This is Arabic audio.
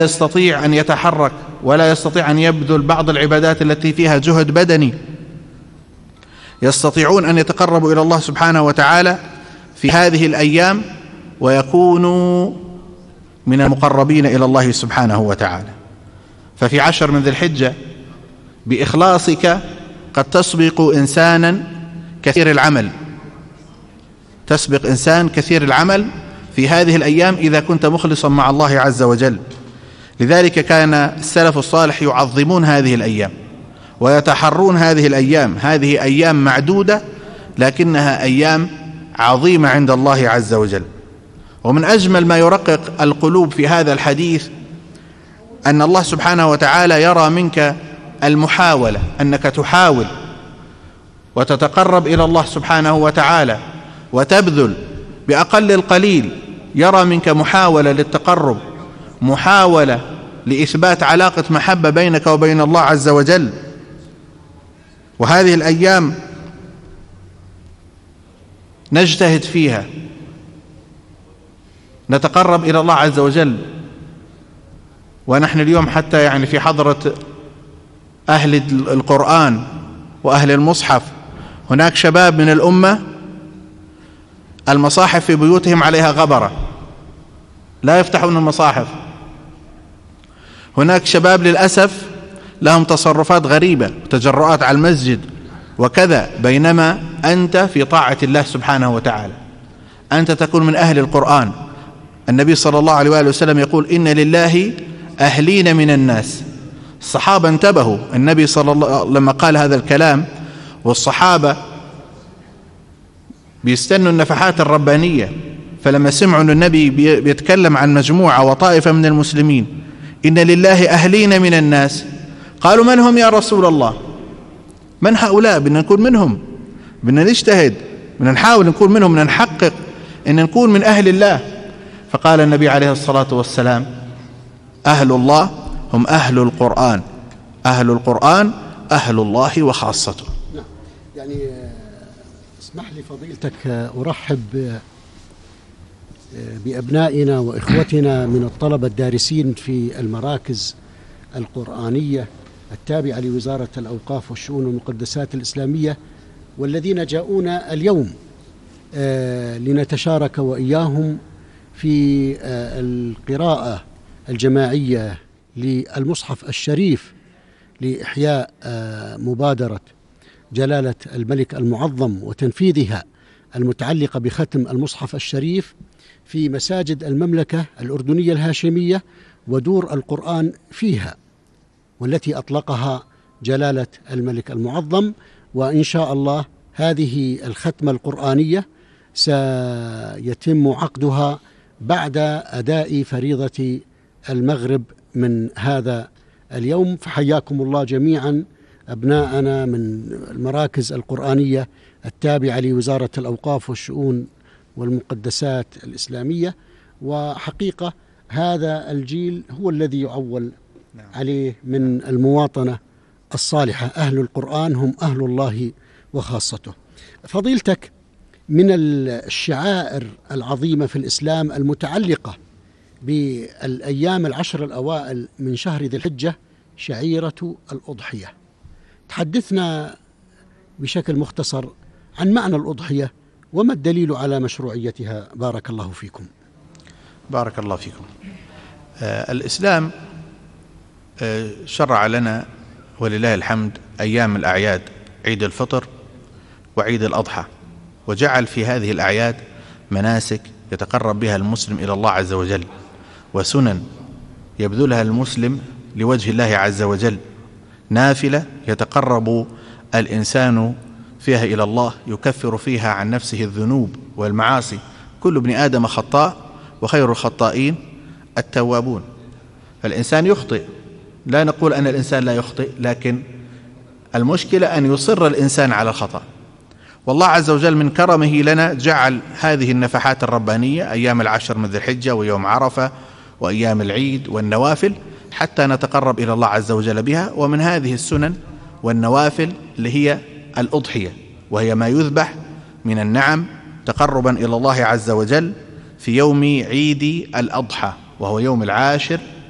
يستطيع أن يتحرك ولا يستطيع أن يبذل بعض العبادات التي فيها جهد بدني، يستطيعون أن يتقربوا إلى الله سبحانه وتعالى في هذه الأيام ويكونوا من المقربين إلى الله سبحانه وتعالى. ففي 10 من ذي الحجة بإخلاصك قد تسبق إنسانا كثير العمل، تسبق إنسان كثير العمل في هذه الأيام إذا كنت مخلصا مع الله عز وجل. لذلك كان السلف الصالح يعظمون هذه الأيام ويتحرون هذه الأيام. هذه أيام معدودة لكنها أيام عظيمة عند الله عز وجل. ومن أجمل ما يرقق القلوب في هذا الحديث أن الله سبحانه وتعالى يرى منك المحاولة، أنك تحاول وتتقرب إلى الله سبحانه وتعالى وتبذل بأقل القليل، يرى منك محاولة للتقرب، محاولة لإثبات علاقة محبة بينك وبين الله عز وجل. وهذه الأيام نجتهد فيها نتقرب إلى الله عز وجل. ونحن اليوم حتى يعني في حضرة أهل القرآن وأهل المصحف هناك شباب من الأمة المصاحف في بيوتهم عليها غبرة، لا يفتحون المصاحف. هناك شباب للأسف لهم تصرفات غريبة وتجرؤات على المسجد وكذا، بينما أنت في طاعة الله سبحانه وتعالى، أنت تكون من أهل القرآن. النبي صلى الله عليه وآله وسلم يقول إن لله أهلين من الناس. الصحابة انتبهوا، النبي صلى الله لما قال هذا الكلام والصحابة بيستنوا النفحات الربانية، فلما سمعوا أن النبي بيتكلم عن مجموعة وطائفة من المسلمين إن لله أهلين من الناس، قالوا من هم يا رسول الله؟ من هؤلاء؟ بدنا نكون منهم، بدنا نجتهد، بدنا نحاول نكون منهم، بدنا نحقق أن نكون من أهل الله. فقال النبي عليه الصلاة والسلام أهل الله هم أهل القرآن، أهل القرآن أهل الله وخاصته. يعني اسمح لي فضيلتك أرحب بأبنائنا وإخوتنا من الطلبة الدارسين في المراكز القرآنية التابعة لوزارة الأوقاف والشؤون والمقدسات الإسلامية، والذين جاءونا اليوم لنتشارك وإياهم في القراءة الجماعية للمصحف الشريف لإحياء مبادرة جلالة الملك المعظم وتنفيذها المتعلقة بختم المصحف الشريف في مساجد المملكة الأردنية الهاشمية ودور القرآن فيها، والتي أطلقها جلالة الملك المعظم. وإن شاء الله هذه الختمة القرآنية سيتم عقدها بعد أداء فريضة المغرب من هذا اليوم. فحياكم الله جميعا أبناءنا من المراكز القرآنية التابعة لوزارة الأوقاف والشؤون والمقدسات الإسلامية. وحقيقة هذا الجيل هو الذي يعول عليه من المواطنة الصالحة. أهل القرآن هم أهل الله وخاصته. فضيلتك، من الشعائر العظيمة في الإسلام المتعلقة بالأيام 10 الأوائل من شهر ذي الحجة شعيرة الأضحية. تحدثنا بشكل مختصر عن معنى الأضحية وما الدليل على مشروعيتها، بارك الله فيكم. بارك الله فيكم. الإسلام شرع لنا ولله الحمد أيام الأعياد، عيد الفطر وعيد الأضحى، وجعل في هذه الأعياد مناسك يتقرب بها المسلم إلى الله عز وجل، وسنن يبذلها المسلم لوجه الله عز وجل، نافلة يتقرب الإنسان فيها إلى الله، يكفر فيها عن نفسه الذنوب والمعاصي. كل ابن آدم خطاء وخير الخطائين التوابون. فالإنسان يخطئ، لا نقول أن الإنسان لا يخطئ، لكن المشكلة أن يصر الإنسان على الخطأ. والله عز وجل من كرمه لنا جعل هذه النفحات الربانية أيام 10 من ذي الحجة ويوم عرفة وأيام العيد والنوافل حتى نتقرب إلى الله عز وجل بها. ومن هذه السنن والنوافل اللي هي الأضحية، وهي ما يذبح من النعم تقربا إلى الله عز وجل في يوم عيد الأضحى، وهو يوم 10